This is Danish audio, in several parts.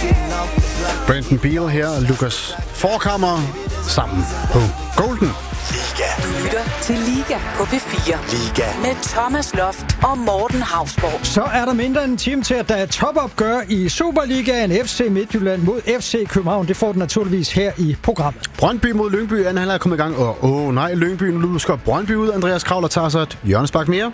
Brandon Beal her og Lukas Forkammer sammen på Golden. Liga. Du lytter til Liga på P4. Liga. Med Thomas Loft og Morten Hausborg. Så er der mindre end en time til, at der er topopgør i Superligaen. FC Midtjylland mod FC København. Det får den naturligvis her i programmet. Brøndby mod Lyngby. Anden halvleg er kommet i gang. Og nej, Lyngby nu lusker Brøndby ud. Andreas Kravler tager sig et hjørnespark mere.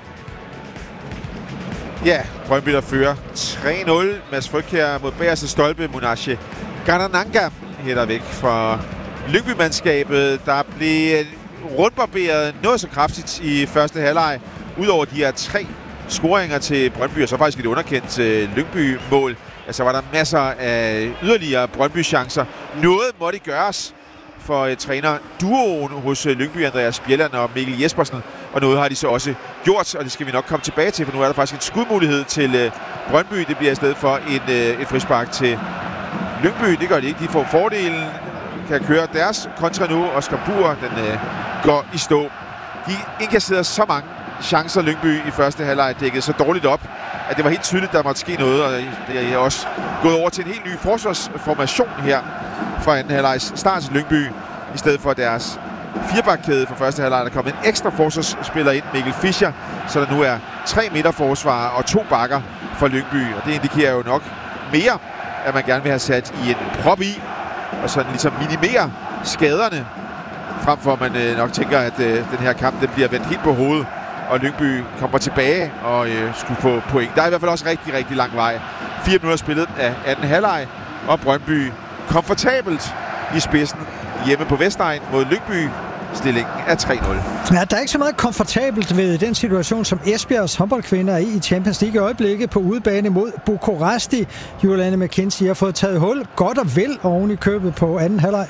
Ja, Brøndby der fører 3-0. Mads Frygkjær mod bagerste stolpe. Munache Garananga hætter væk fra Lyngby-mandskabet. Der blev rundbarberet noget så kraftigt i første halvleg. Udover de her 3 scoringer til Brøndby, og så faktisk et underkendt Lyngby-mål. Altså var der masser af yderligere Brøndby-chancer. Noget måtte gøres for træner-duoen hos Lyngby, Andreas Bjelland og Mikkel Jespersen. Og noget har de så også gjort, og det skal vi nok komme tilbage til, for nu er der faktisk en skudmulighed til Brøndby. Det bliver i stedet for et frispark til Lyngby. Det gør de ikke. De får fordelen, kan køre deres kontra nu, og Skabur, den går i stå. De indkasserede så mange chancer, Lyngby i første halvleg, dækkede så dårligt op, at det var helt tydeligt, der måtte ske noget, og det er også gået over til en helt ny forsvarsformation her fra anden halvlegs start til Lyngby, i stedet for deres 4-bakkæde fra første halvleg. Der kom en ekstra forsvarsspiller ind, Mikkel Fischer, så der nu er 3 midterforsvarer og 2 bakker for Lyngby, og det indikerer jo nok mere, at man gerne vil have sat i en prop i, og sådan ligesom minimere skaderne, frem for at man nok tænker, at den her kamp den bliver vendt helt på hovedet, og Lyngby kommer tilbage og skulle få point. Der er i hvert fald også rigtig, rigtig lang vej. 4 minutter spillet af anden halvleg, og Brøndby komfortabelt i spidsen hjemme på Vestegn mod Lyngby. Stillingen er 3-0. Ja, der er ikke så meget komfortabelt ved den situation, som Esbjergs håndboldkvinder er i Champions League i øjeblikket på udebane mod Bukuresti. Juliane McKenzie har fået taget hul godt og vel oven i købet på anden halvleg.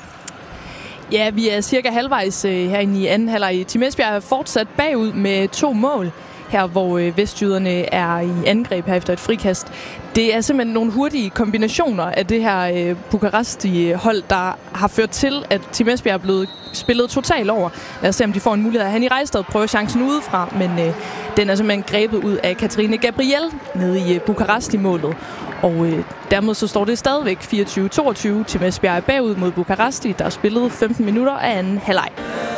Ja, vi er cirka halvvejs herinde i anden halvleg. Team Esbjerg er fortsat bagud med 2 mål. Her hvor vestjyderne er i angreb her efter et frikast. Det er simpelthen nogle hurtige kombinationer af det her Bukaresti-hold, der har ført til, at Team Esbjerg er blevet spillet totalt over. Lad os se, om de får en mulighed. Han i Rejstad prøver chancen udefra, men den er simpelthen grebet ud af Katrine Gabriel nede i Bukaresti-målet. Og dermed så står det stadigvæk 24-22. Team Esbjerg er bagud mod Bukaresti, der er spillet 15 minutter af anden halvleg.